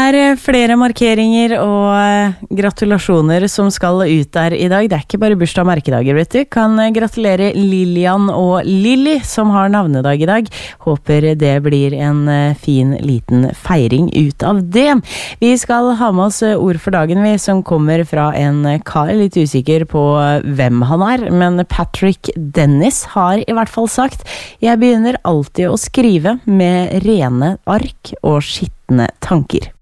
flere markeringer og gratulasjoner som skal ut der I dag. Det ikke bare bursdag og merkedager, vet du. Kan gratulere Lilian og Lilly, som har navnedag I dag. Håper det blir en fin liten feiring ut av det. Vi skal ha med oss ord for dagen, som kommer fra en kar, litt usikker på hvem han men Patrick Dennis har I hvert fall sagt: «Jeg begynner alltid å skrive med rene ark og skittende tanker.»